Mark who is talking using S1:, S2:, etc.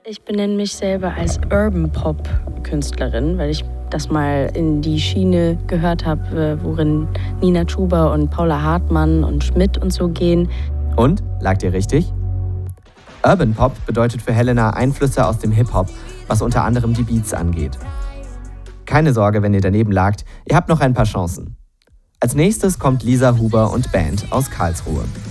S1: Ich benenne mich selber als Urban Pop Künstlerin, weil ich das mal in die Schiene gehört habe, worin Nina Chuba und Paula Hartmann und Schmidt und so gehen.
S2: Und? Lagt ihr richtig? Urban Pop bedeutet für Helena Einflüsse aus dem Hip-Hop, was unter anderem die Beats angeht. Keine Sorge, wenn ihr daneben lagt, ihr habt noch ein paar Chancen. Als nächstes kommt Lisa Huber und Band aus Karlsruhe.